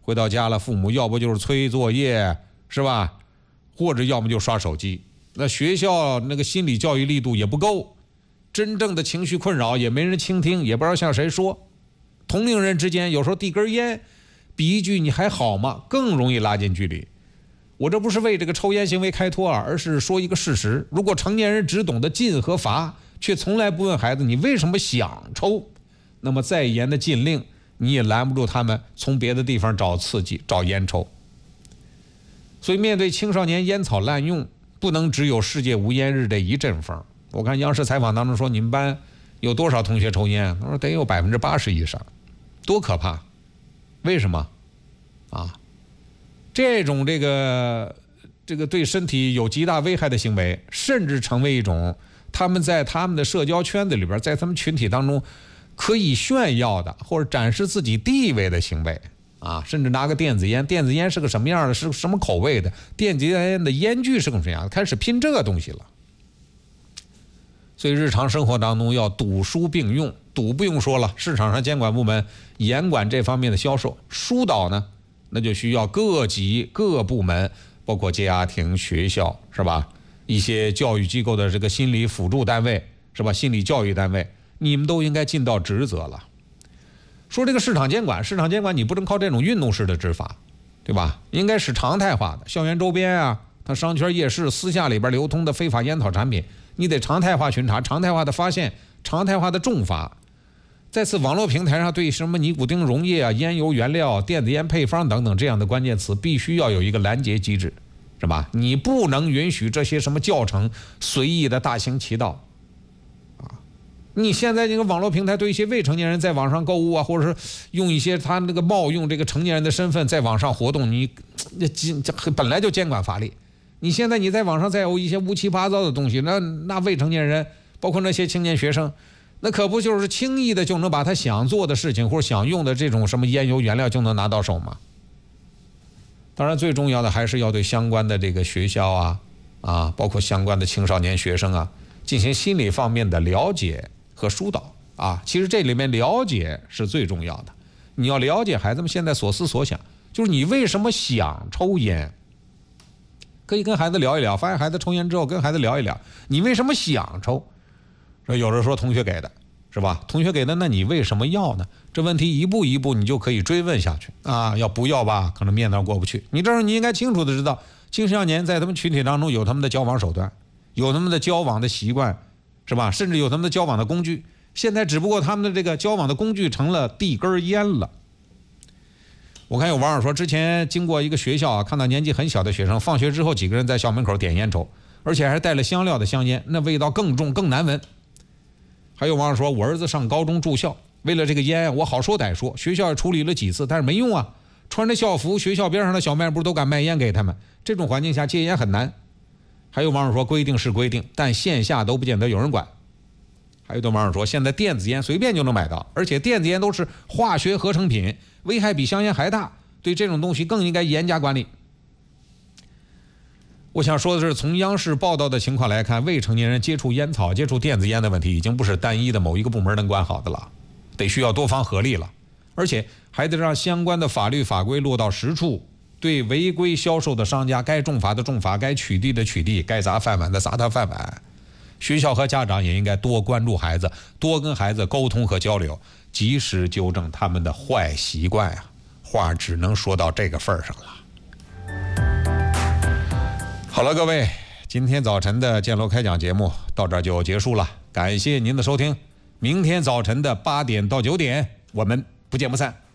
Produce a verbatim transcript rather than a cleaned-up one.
回到家了，父母要不就是催作业，是吧？或者要么就刷手机。那学校那个心理教育力度也不够，真正的情绪困扰也没人倾听，也不知道向谁说。同龄人之间有时候递根烟，比一句你还好吗更容易拉近距离。我这不是为这个抽烟行为开脱啊，而是说一个事实：如果成年人只懂得禁和罚，却从来不问孩子你为什么想抽，那么再严的禁令你也拦不住他们从别的地方找刺激，找烟抽。所以面对青少年烟草滥用，不能只有世界无烟日这一阵风。我看央视采访当中说，你们班有多少同学抽烟？他说得有百分之八十以上，多可怕！为什么？啊，这种这个这个对身体有极大危害的行为，甚至成为一种他们在他们的社交圈子里边，在他们群体当中可以炫耀的或者展示自己地位的行为啊，甚至拿个电子烟，电子烟是个什么样的，是什么口味的，电子烟的烟具是个什么样的，开始拼这个东西了。所以日常生活当中要赌书并用，赌不用说了，市场上监管部门严管这方面的销售，疏导呢，那就需要各级各部门，包括家庭、学校，是吧？一些教育机构的这个心理辅助单位，是吧？心理教育单位，你们都应该尽到职责了。说这个市场监管，市场监管你不能靠这种运动式的执法，对吧？应该是常态化的，校园周边啊，它商圈夜市私下里边流通的非法烟草产品，你得常态化巡查，常态化的发现，常态化的重罚。在此网络平台上对什么尼古丁溶液啊、烟油原料、电子烟配方等等这样的关键词，必须要有一个拦截机制，是吧？你不能允许这些什么教程随意的大行其道啊！你现在这个网络平台对一些未成年人在网上购物啊，或者是用一些他那个冒用这个成年人的身份在网上活动，你这本来就监管乏力。你现在你在网上再有一些乌七八糟的东西，那那未成年人，包括那些青年学生，那可不就是轻易的就能把他想做的事情或者想用的这种什么烟油原料就能拿到手吗？当然最重要的还是要对相关的这个学校啊啊，包括相关的青少年学生啊，进行心理方面的了解和疏导啊。其实这里面了解是最重要的，你要了解孩子们现在所思所想，就是你为什么想抽烟，可以跟孩子聊一聊，发现孩子抽烟之后跟孩子聊一聊，你为什么想抽？有人说同学给的，是吧？同学给的，那你为什么要呢？这问题一步一步你就可以追问下去啊。要不要吧，可能面上过不去。你这儿你应该清楚的知道，青少年在他们群体当中有他们的交往手段，有他们的交往的习惯，是吧？甚至有他们的交往的工具。现在只不过他们的这个交往的工具成了递根烟了。我看有网友说，之前经过一个学校啊，看到年纪很小的学生放学之后几个人在校门口点烟抽，而且还是带了香料的香烟，那味道更重更难闻。还有网友说，我儿子上高中住校，为了这个烟我好说歹说，学校也处理了几次，但是没用啊，穿着校服，学校边上的小卖部都敢卖烟给他们，这种环境下戒烟很难。还有网友说，规定是规定，但线下都不见得有人管。还有的网友说，现在电子烟随便就能买到，而且电子烟都是化学合成品，危害比香烟还大，对这种东西更应该严加管理。我想说的是，从央视报道的情况来看，未成年人接触烟草、接触电子烟的问题已经不是单一的某一个部门能管好的了，得需要多方合力了，而且还得让相关的法律法规落到实处，对违规销售的商家该重罚的重罚，该取缔的取缔，该砸饭碗的砸他饭碗。学校和家长也应该多关注孩子，多跟孩子沟通和交流，及时纠正他们的坏习惯啊。话只能说到这个份儿上了。好了，各位，今天早晨的建楼开讲节目到这儿就结束了，感谢您的收听。明天早晨的八点到九点，我们不见不散。